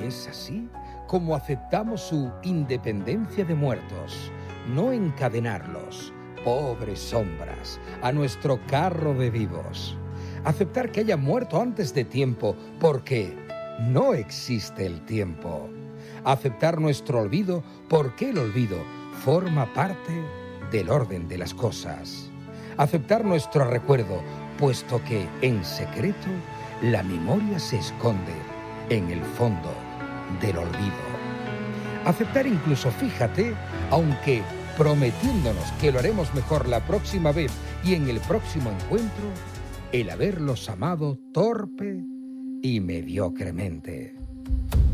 Es así como aceptamos su independencia de muertos, no encadenarlos, pobres sombras, a nuestro carro de vivos. Aceptar que haya muerto antes de tiempo, porque no existe el tiempo. Aceptar nuestro olvido, porque el olvido forma parte del orden de las cosas. Aceptar nuestro recuerdo, puesto que, en secreto, la memoria se esconde en el fondo del olvido. Aceptar incluso, fíjate, aunque prometiéndonos que lo haremos mejor la próxima vez y en el próximo encuentro, el haberlos amado torpe y mediocremente.